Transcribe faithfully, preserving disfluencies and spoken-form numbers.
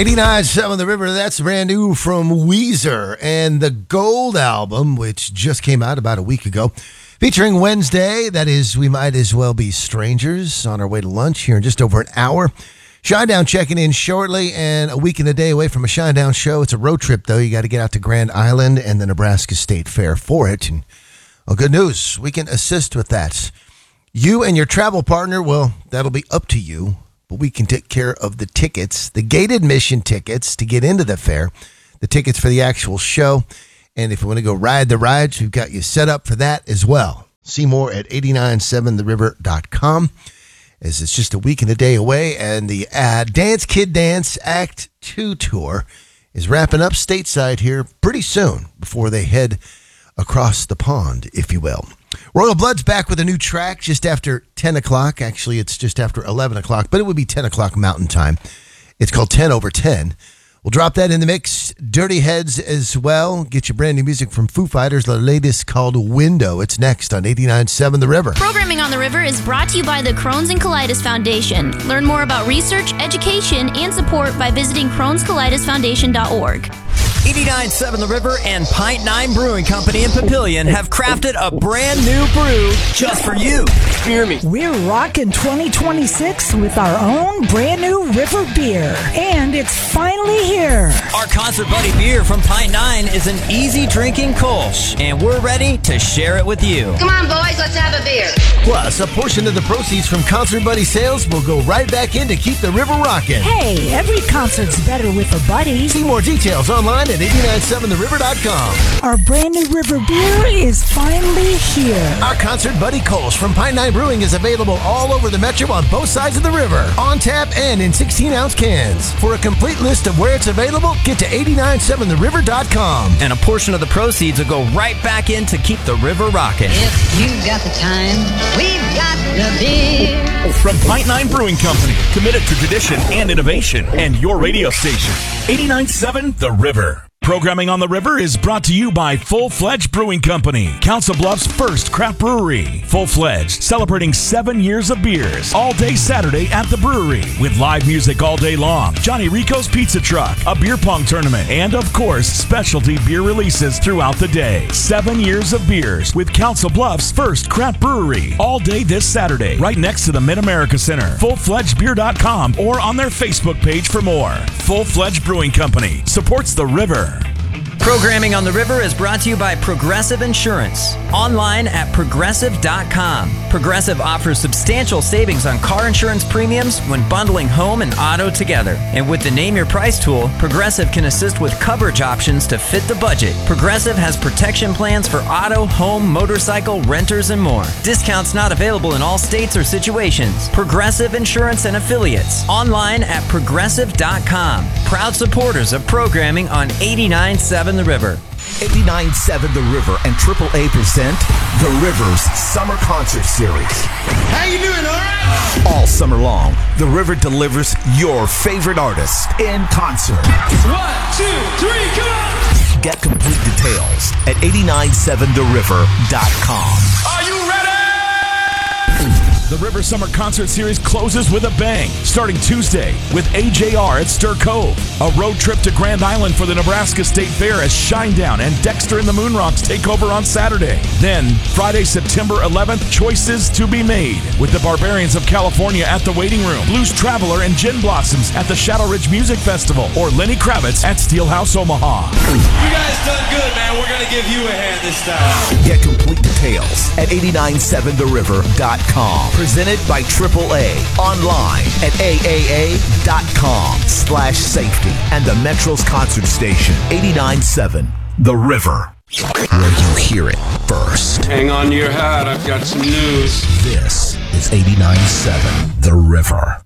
eighty-nine point seven The River, that's brand new from Weezer. And the Gold album, which just came out about a week ago, featuring Wednesday, that is, We Might As Well Be Strangers, on our way to lunch here in just over an hour. Shinedown checking in shortly, and a week and a day away from a Shinedown show. It's a road trip, though. You got to get out to Grand Island and the Nebraska State Fair for it. And, well, good news. We can assist with that. You and your travel partner, well, that'll be up to you. But we can take care of the tickets, the gate admission tickets to get into the fair, the tickets for the actual show. And if you want to go ride the rides, we've got you set up for that as well. See more at eight nine seven the river dot com, as it's just a week and a day away. And the uh, Dance Kid Dance Act two tour is wrapping up stateside here pretty soon before they head across the pond, if you will. Royal Blood's back with a new track just after ten o'clock. Actually, it's just after eleven o'clock, but it would be ten o'clock Mountain Time. It's called ten over ten. We'll drop that in the mix. Dirty Heads as well. Get your brand new music from Foo Fighters. The latest called Window. It's next on eighty-nine point seven The River. Programming on the River is brought to you by the Crohn's and Colitis Foundation. Learn more about research, education, and support by visiting crohns colitis foundation dot org. eighty-nine point seven The River and Pint Nine Brewing Company in Papillion have crafted a brand new brew just for you. Hear me. We're rocking twenty twenty-six with our own brand new River beer. And it's finally here. Our Concert Buddy beer from Pint Nine is an easy drinking Kolsch, and we're ready to share it with you. Come on, boys, let's have a beer. Plus, a portion of the proceeds from Concert Buddy sales will go right back in to keep the river rocking. Hey, every concert's better with a buddy. See more details online at eight nine seven the river dot com. Our brand new River beer is finally here. Our Concert Buddy Kolsch from Pine Nine Brewing is available all over the metro on both sides of the river, on tap and in sixteen ounce cans. For a complete list of where it's available, get to eight nine seven the river dot com. And a portion of the proceeds will go right back in to keep the river rocking. If you've got the time, we've got the beer. From Pint Nine Brewing Company, committed to tradition and innovation, and your radio station, eighty-nine point seven The River. Programming on the River is brought to you by Full Fledged Brewing Company, Council Bluffs' first craft brewery. Full Fledged, celebrating seven years of beers, all day Saturday at the brewery, with live music all day long, Johnny Rico's Pizza Truck, a beer pong tournament, and of course, specialty beer releases throughout the day. Seven years of beers with Council Bluffs' first craft brewery, all day this Saturday, right next to the Mid-America Center. full fledged beer dot com or on their Facebook page for more. Full Fledged Brewing Company supports the river. Programming on the River is brought to you by Progressive Insurance. Online at progressive dot com. Progressive offers substantial savings on car insurance premiums when bundling home and auto together. And with the Name Your Price tool, Progressive can assist with coverage options to fit the budget. Progressive has protection plans for auto, home, motorcycle, renters, and more. Discounts not available in all states or situations. Progressive Insurance and Affiliates. Online at progressive dot com. Proud supporters of programming on eighty-nine point seven The River. eighty-nine point seven The River and Triple A present The River's Summer Concert Series. How you doing, all right? All summer long, The River delivers your favorite artist in concert. One, two, three, come on! Get complete details at eighty-nine seven the river dot com. Are you ready? The River Summer Concert Series closes with a bang, starting Tuesday with A J R at Stir Cove. A road trip to Grand Island for the Nebraska State Fair as Shinedown and Dexter and the Moonrocks take over on Saturday. Then, Friday, September eleventh, choices to be made with the Barbarians of California at the Waiting Room, Blues Traveler and Gin Blossoms at the Shadow Ridge Music Festival, or Lenny Kravitz at Steelhouse Omaha. You guys done good, man. We're going to give you a hand this time. Get complete details at eighty-nine seven the river dot com. Presented by Triple A. Online at A A A dot com slash safety. And the Metro's concert station, eighty-nine point seven The River. Where you hear it first. Hang on to your hat. I've got some news. This is eighty-nine point seven The River.